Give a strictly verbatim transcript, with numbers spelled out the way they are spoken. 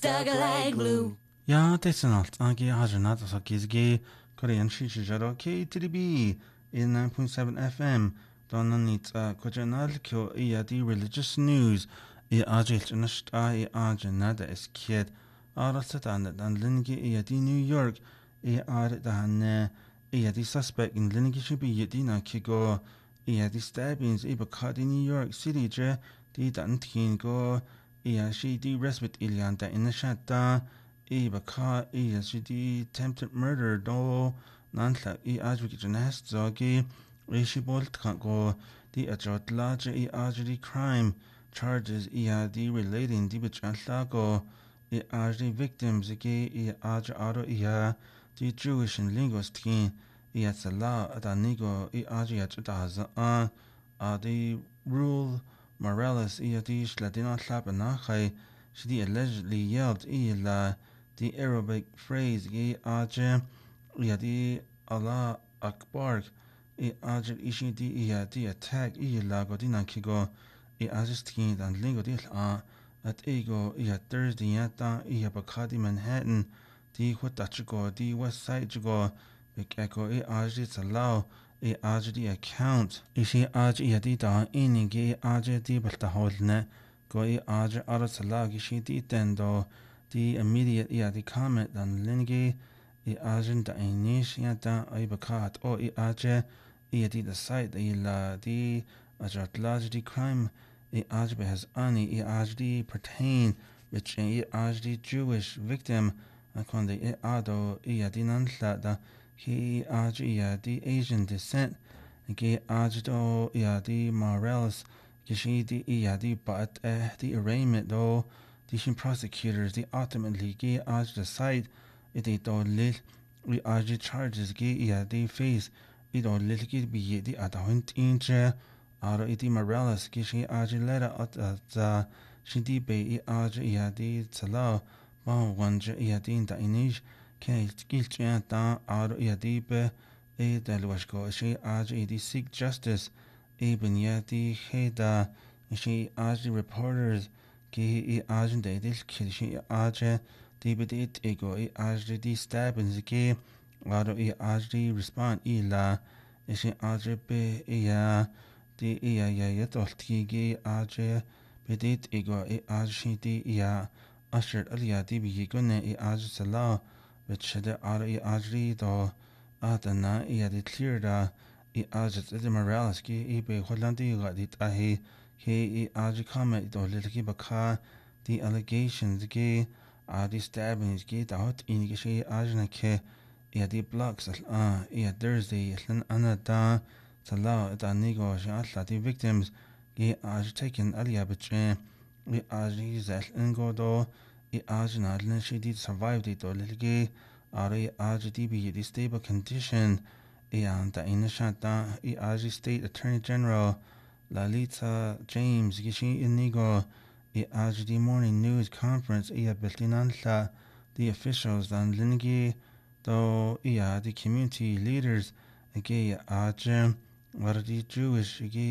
Dug like glue. Ja, det är allt. Jag har ju natt så kizge Korean shishijaro K T D B in nine point seven F M. Don nit kojanal kyo iya di religious news. I ajil nashta I ajana da is kid. Arasat an dan lingi iya di New York. I ar dan iya di suspect in lingi shibi yedina kigo. Iya di stabbings i bakad in New York City je di dan tin go. Iya shi di respite ilian da in the shata. I baka I di attempted murder do nantla I ajwiki janest zogi I shibolt go di ajot large I ajdi crime charges I di relating di bichanla go I ajdi victims gi I aj aro I di Jewish and linguist kin I at sala adanigo I aji ajdaza a a di rule Morales I di shladina tlapana khai she allegedly yelled I la the Arabic phrase ye aje yadi Allah Akbar e aje ishi di yadi attack I la godina kigo e ajistin and lingo di a at ego ya Thursday yata I bakadi Manhattan di hutachigo di west side jigo ekeko e aje salao e aje di account ishi aje yadi da iningi aje di balta holne go e aje ara salag ishi di tendo the immediate yeah the comment dan lingi I ajen da inish ya da I bakat o I aje I di the site I la di ajat large di crime I ajbe has ani I ajdi pertain which I ajdi Jewish victim akon the ado I di nanla da he aj ya di Asian descent ge ajdo ya di Morales gishi di ya di but eh the arraignment do the prosecutors the ultimately gay as the side it it all lit we are the charges gay yeah they face it all lit get be the adahant inche aro iti Morales gishi as letter at the shindi be as yeah the tsala ba wanje yeah the in the inish ke gilche ta aro yeah the be e del washko she as the seek justice even yeah the heda she as the reporters ki I ajen de dil kilshi aje di bedit ego I aje di stabbings ki aro I aje respond I la ishi aje be ya di ya ya ya tolti gi aje bedit ego I aje di ya asher aliya di bi gune I aje sala bechede aro I aje do adana ya di clear da I aje di Morales ki I be hollandi ga di tahi he aji comment do little baka the allegations ge are the stabbings ge da hot in ge she ajna ke ya the blocks ah ya Thursday lan anada sala da nigo sha la the victims ge aj taken aliya biche we aji zal ngo do I ajna lan she did survive the do little ge are aj di be the stable condition and the initiata I aji state attorney general Lalita James gishi inigo I aj the morning news conference I beltinanla the officials and lingi do I the community leaders age aj war the Jewish